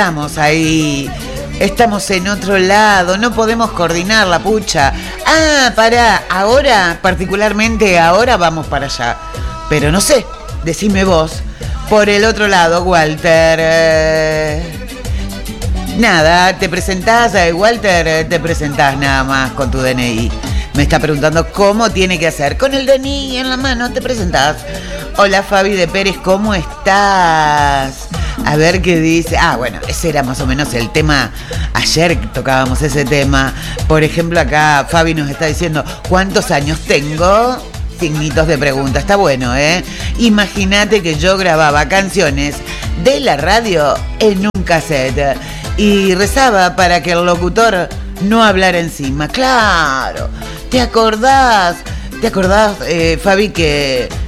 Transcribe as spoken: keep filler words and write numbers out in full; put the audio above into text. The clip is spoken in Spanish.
estamos ahí. Estamos en otro lado, no podemos coordinar la pucha. Ah, pará, ahora, particularmente ahora vamos para allá. Pero no sé, decime vos. Por el otro lado, Walter. Eh, nada, te presentás, eh, Walter, te presentás nada más con tu D N I. Me está preguntando cómo tiene que hacer. Con el D N I en la mano te presentás. Hola, Fabi de Pérez, ¿cómo estás? A ver qué dice. Ah, bueno, ese era más o menos el tema. Ayer tocábamos ese tema. Por ejemplo, acá Fabi nos está diciendo ¿cuántos años tengo? Signitos de pregunta. Está bueno, ¿eh? Imagínate que yo grababa canciones de la radio en un cassette y rezaba para que el locutor no hablara encima. Claro. ¿Te acordás? ¿Te acordás, eh, Fabi, que